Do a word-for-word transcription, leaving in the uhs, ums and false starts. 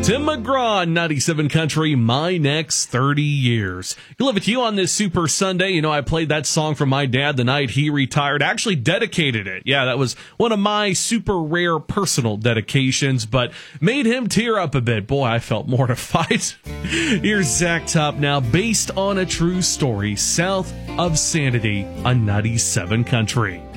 Tim McGraw, ninety-seven Country, My Next thirty Years. You live with you on this Super Sunday. You know, I played that song from my dad the night he retired. Actually dedicated it. Yeah, that was one of my super rare personal dedications, but made him tear up a bit. Boy, I felt mortified. Here's Zach Top now, based on a true story, South of Sanity on ninety-seven Country.